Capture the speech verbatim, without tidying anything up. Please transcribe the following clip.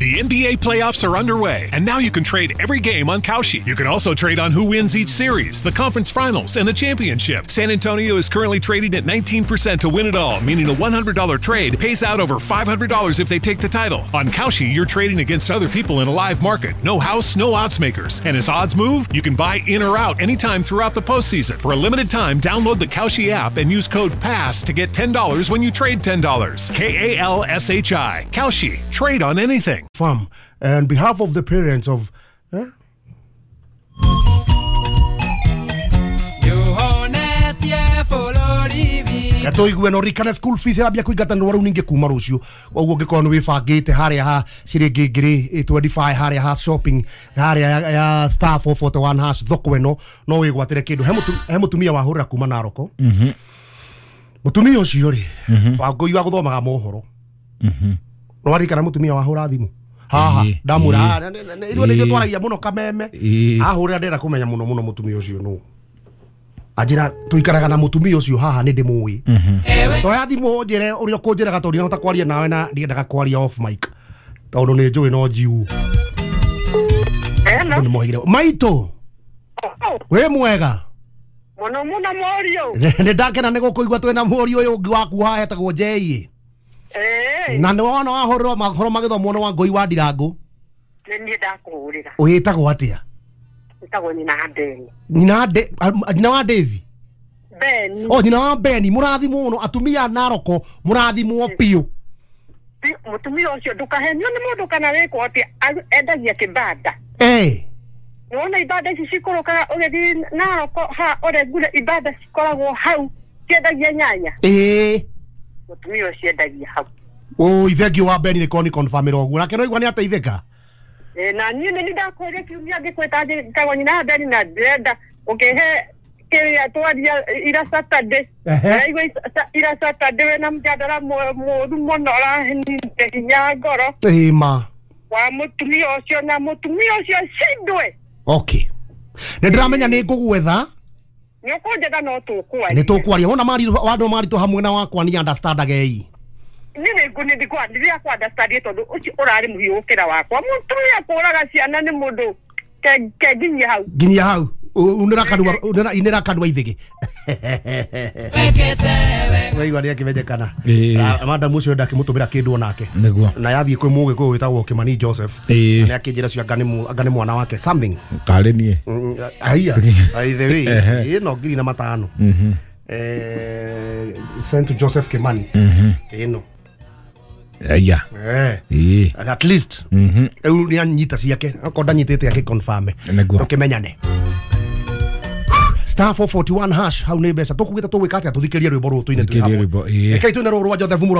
The N B A playoffs are underway, and now you can trade every game on Kalshi. You can also trade on who wins each series, the conference finals, and the championship. San Antonio is currently trading at nineteen percent to win it all, meaning a one hundred dollars trade pays out over five hundred dollars if they take the title. On Kalshi, you're trading against other people in a live market. No house, no odds makers. And as odds move, you can buy in or out anytime throughout the postseason. For a limited time, download the Kalshi app and use code PASS to get ten dollars when you trade ten dollars. K A L S H I. Kalshi. Trade on anything. Farm, on behalf of the parents of... Eh? Gato igwe no rikana school fees rabia kuigata no waru ninge kuma rucio oguo ngikoro we fangite haria ha ciringi ngiri twenty-five haria ha shopping haria ya star four forty-one hash thoko eno no wigwatire kindu he mutumia wahurira kuma Naroko mhm mutumia ucio ri wa ngui wa guthomaga mohoro mhm no warikana mutumia wahura thimu haha ndamura irio ndio twaragia muno kameme ahurira ndera kumenya muno muno mutumia ucio no ajira tuikaraga na mutumia ucio haha ni ndimui to ya thimu njire urio kunjiraga to ndinahota kwaria nawe na ndiendaga kwaria off mic tondu ni njui no jiu hello ni mohire maito we mwega muno muno morio ni ndakena ni gukuigwa twina morio uyu ungi waku hahetagwo Jei eh na ni wona wahoro magoro magithomo no wa ngui wa Ndirangu ni ndakuhurira uyitagwo atia Itago ni na Beni. Ni na de ni na Devi. Beni. Oh, ni na Beni murathimo no atumia Naroko murathimo pio. Mutumia ucio dukahenyo ni mundu kana weko ati endagia kibanda. Eh. Wona ibada ici cikoroka ugethi Naroko ha ore gure ibada cikoragwo hau kendagia nyanya. Eh. Mutumia ucio endagia hau. Oh, ithegi wa Beni ni koni confirm rogu. Na keno igwa ni ateitheka. Eh na niĩ nĩ ndakwĩra kiumia gĩkwĩta ngagwo nyina Beni na ndenda ũkĩhe kĩrĩa twaria ira Saturday na igwe ira Saturday wena mjadala mũru mũno ũrahenire hinya ngoro eh ma wa mũtumia ũcio na mũtumia ũcio cindwe. Okay, nĩ ndĩramenya nĩ ngũgwetha nĩ ũkũnjetha no tũkwaria nĩ tũkwaria wona mari wandu mari to hamwe na wakwa ni understand agei nini nguni ndikwa ndiria kwa understand tondu uci urari muhiukira wakwa mutumia kuraga ciana ni mundu ke ginya hau ginya hau unira kadwa unira inira kadwa ithige weigwa ni akimenyekana madam ucio ndakimutumira kindu onake na yathie kwi mugi kwi witagwo Kimani Joseph ni akinjira cio angane mu angane mwana wake something kale nie aya either way ino ngiri na matano eh Saint Joseph Kimani ino aya eh eh at least mhm eu ni anyita ciake akonda nyitete yake confirm tukimenyane star four forty-one hash hau ni mbeca tukugita tuwikate tuthikerie rwimbo rutu ine tu hapo ekai tu ne rwo rwa Joseph